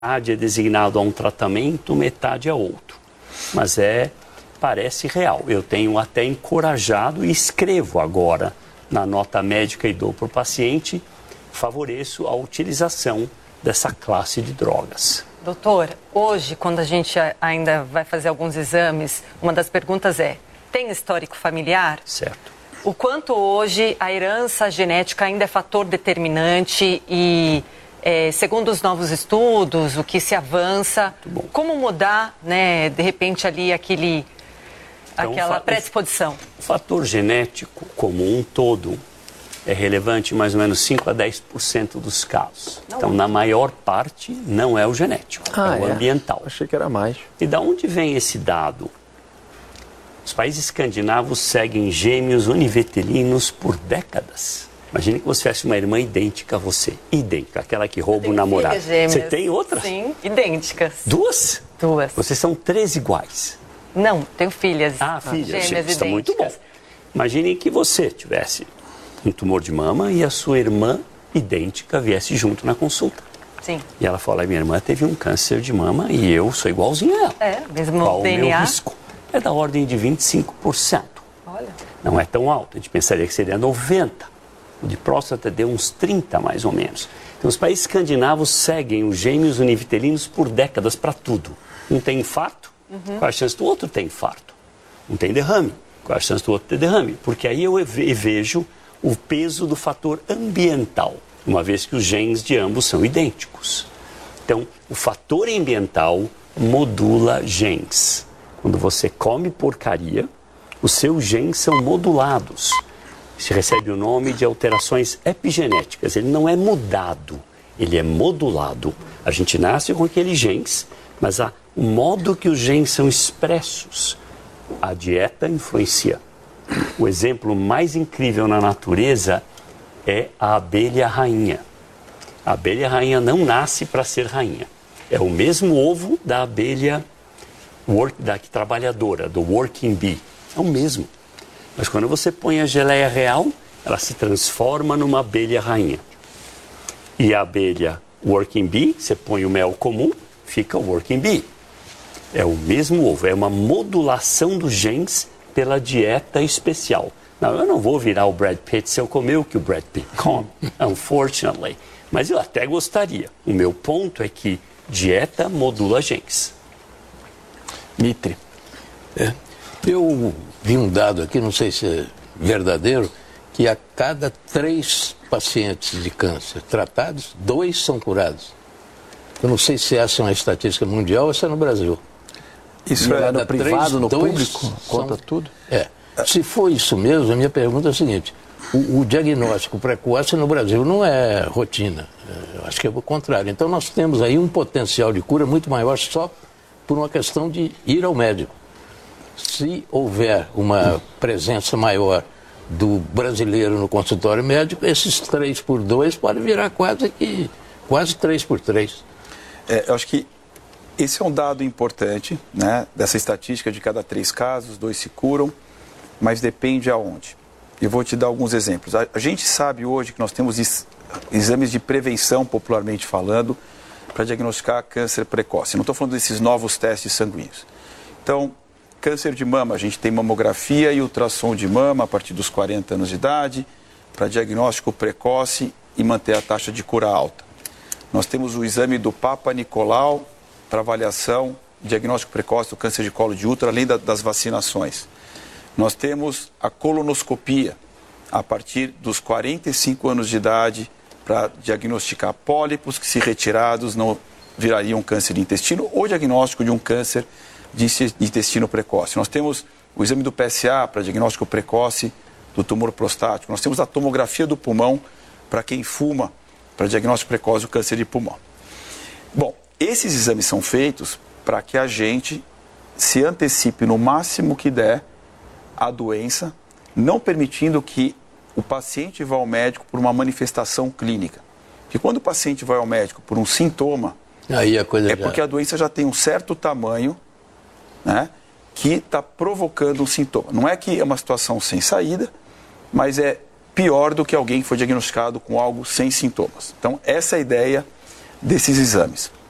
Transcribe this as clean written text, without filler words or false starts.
metade é designado a um tratamento, metade a outro. Mas parece real. Eu tenho até encorajado e escrevo agora na nota médica e dou para o paciente, favoreço a utilização dessa classe de drogas. Doutor, hoje, quando a gente ainda vai fazer alguns exames, uma das perguntas é, tem histórico familiar? Certo. O quanto hoje a herança genética ainda é fator determinante e, segundo os novos estudos, o que se avança, como mudar, né, de repente ali aquela predisposição? O fator genético como um todo é relevante em mais ou menos 5 a 10% dos casos. Então, na maior parte, não é o genético, é o ambiental. Achei que era mais. E da onde vem esse dado? Os países escandinavos seguem gêmeos univitelinos por décadas. Imagine que você tivesse uma irmã idêntica a você. Idêntica, aquela que rouba o namorado. Você tem outras? Sim, idênticas. Duas? Duas. Vocês são 3 iguais. Não, tenho filhas. Filhas. Gêmeas idênticas. Isso é muito bom. Imagine que você tivesse um tumor de mama e a sua irmã idêntica viesse junto na consulta. Sim. E ela fala, minha irmã teve um câncer de mama e eu sou igualzinho a ela. Mesmo Qual DNA? O meu risco? É da ordem de 25%. Olha. Não é tão alto, a gente pensaria que seria 90%. O de próstata deu uns 30% mais ou menos. Então os países escandinavos seguem os gêmeos univitelinos por décadas para tudo. Um tem infarto, qual a chance do outro ter infarto? Um tem derrame, qual a chance do outro ter derrame? Porque aí eu vejo o peso do fator ambiental, uma vez que os genes de ambos são idênticos. Então, o fator ambiental modula genes. Quando você come porcaria, os seus genes são modulados. Isso recebe o nome de alterações epigenéticas. Ele não é mudado, ele é modulado. A gente nasce com aqueles genes, mas o modo que os genes são expressos, a dieta influencia. O exemplo mais incrível na natureza é a abelha rainha. A abelha rainha não nasce para ser rainha. É o mesmo ovo da abelha trabalhadora, do working bee. É o mesmo. Mas quando você põe a geleia real, ela se transforma numa abelha rainha. E a abelha working bee, você põe o mel comum, fica o working bee. É o mesmo ovo, é uma modulação dos genes pela dieta especial. Não, eu não vou virar o Brad Pitt se eu comer o que o Brad Pitt come, unfortunately. Mas eu até gostaria. O meu ponto é que dieta modula genes. Mitre. Eu vi um dado aqui, não sei se é verdadeiro, que a cada 3 pacientes de câncer tratados, 2 são curados. Eu não sei se essa é uma estatística mundial ou se é no Brasil. Isso é no privado, no público? Conta tudo? Se for isso mesmo, a minha pergunta é a seguinte: o diagnóstico precoce no Brasil não é rotina. Eu acho que é o contrário. Então nós temos aí um potencial de cura muito maior só por uma questão de ir ao médico. Se houver uma presença maior do brasileiro no consultório médico, esses 3 por 2 podem virar quase 3 por 3. Eu acho que esse é um dado importante, né, dessa estatística de cada 3 casos, 2 se curam, mas depende aonde. Eu vou te dar alguns exemplos. A gente sabe hoje que nós temos exames de prevenção, popularmente falando, para diagnosticar câncer precoce. Não estou falando desses novos testes sanguíneos. Então, câncer de mama, a gente tem mamografia e ultrassom de mama a partir dos 40 anos de idade, para diagnóstico precoce e manter a taxa de cura alta. Nós temos o exame do Papa Nicolau para avaliação, diagnóstico precoce do câncer de colo de útero, além das vacinações. Nós temos a colonoscopia a partir dos 45 anos de idade para diagnosticar pólipos que, se retirados, não virariam câncer de intestino ou diagnóstico de um câncer de intestino precoce. Nós temos o exame do PSA para diagnóstico precoce do tumor prostático. Nós temos a tomografia do pulmão para quem fuma, para diagnóstico precoce do câncer de pulmão. Bom, esses exames são feitos para que a gente se antecipe no máximo que der a doença, não permitindo que o paciente vá ao médico por uma manifestação clínica. Porque quando o paciente vai ao médico por um sintoma, aí a coisa porque a doença já tem um certo tamanho, né, que está provocando um sintoma. Não é que é uma situação sem saída, mas é pior do que alguém que foi diagnosticado com algo sem sintomas. Então, essa é a ideia desses exames.